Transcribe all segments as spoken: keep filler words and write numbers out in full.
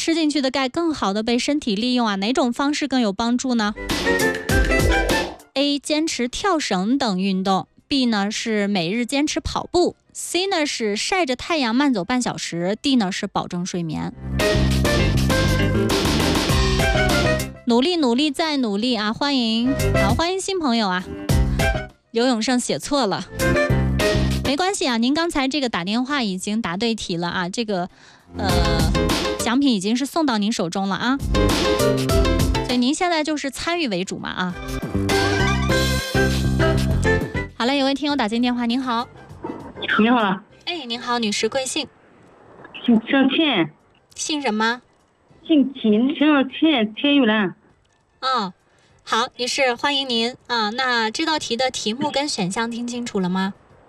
吃进去的钙更好的被身体利用啊，哪种方式更有帮助呢？ A. 坚持跳绳等运动， B 呢是每日坚持跑步， C 呢是晒着太阳慢走半小时， D 呢是保证睡眠。努力努力再努力啊！欢迎好欢迎新朋友啊！刘永胜写错了，没关系啊，您刚才这个打电话已经答对题了啊，这个呃奖品已经是送到您手中了啊，所以您现在就是参与为主嘛啊。好了，有位听友打进电话，您好。 你好。 哎，您好，女士贵姓？ 姓姓秦。 姓什么？ 姓秦，姓秦，秦玉兰。 哦，好，女士，欢迎您啊。那这道题的题目跟选项听清楚了吗？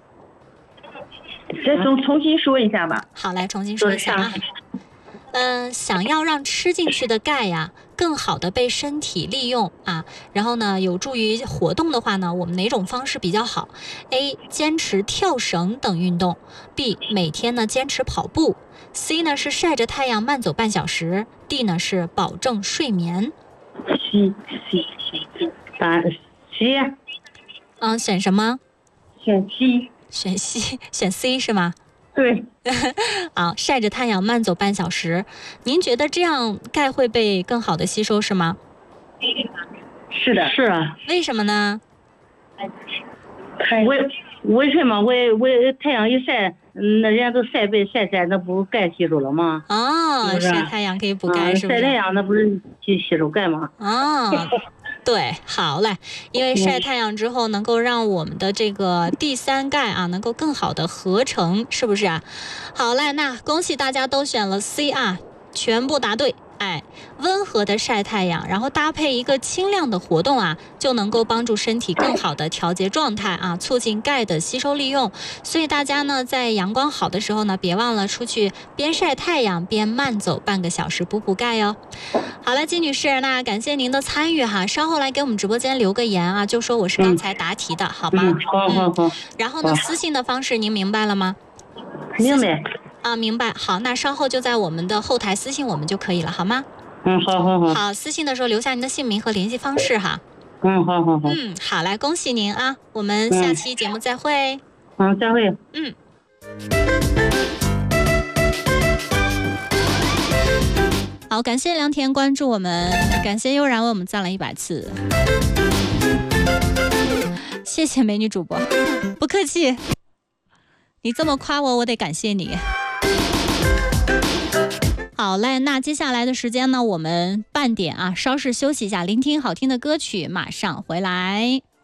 再重重新说一下吧。 好，来重新说一下啊。嗯，想要让吃进去的钙呀更好的被身体利用啊，然后呢有助于活动的话呢，我们哪种方式比较好 ？A. 坚持跳绳等运动， B. 每天呢坚持跑步， C 呢是晒着太阳慢走半小时， D 呢是保证睡眠。 C C C， 答案 C。 嗯，选什么？ 选 C。 选 C， 选 C 是吗？ 对。 好，晒着太阳慢走半小时，您觉得这样钙会被更好的吸收是吗？ 是的。是啊。 为什么呢？ 为为什么？为为太阳一晒，那人家都晒背晒晒，那不钙吸收了吗？ 哦，是是晒太阳可以补钙，是不是？ 晒太阳那不是去吸收钙吗？ 哦。对，好嘞，因为晒太阳之后能够让我们的这个第三钙啊能够更好的合成，是不是啊？好嘞，那恭喜大家都选了 C 啊，全部答对。哎，温和的晒太阳，然后搭配一个轻量的活动啊，就能够帮助身体更好的调节状态啊，促进钙的吸收利用。所以大家呢，在阳光好的时候呢，别忘了出去边晒太阳边慢走半个小时，补补钙哟。好了，金女士，那感谢您的参与哈，稍后来给我们直播间留个言啊，就说我是刚才答题的，嗯、好吗？ 嗯，好好好。 然后呢，私信的方式您明白了吗？ 明白。 啊，明白。好，那稍后就在我们的后台私信我们就可以了，好吗？ 嗯，好好好。 好，私信的时候留下您的姓名和联系方式哈。 嗯，好好好。 嗯，好，来恭喜您啊！我们下期节目再会。 嗯，再会。 嗯。好，感谢良田关注我们，感谢悠然为我们赞了一百次，谢谢美女主播，不客气。你这么夸我，我得感谢你。好嘞，那接下来的时间呢，我们半点啊，稍事休息一下，聆听好听的歌曲，马上回来。